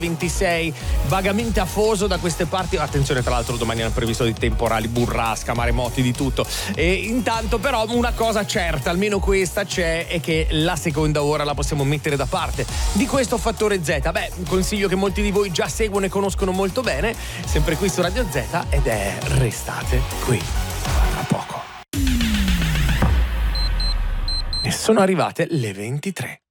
26, vagamente afoso da queste parti. Attenzione, tra l'altro domani hanno previsto dei temporali, burrasca, maremoti, di tutto. E intanto però una cosa certa, almeno questa c'è, è che la seconda ora la possiamo mettere da parte di questo fattore Z. Beh, un consiglio che molti di voi già seguono e conoscono molto bene, sempre qui su Radio Z, ed è restate qui tra poco. E sono arrivate le 23.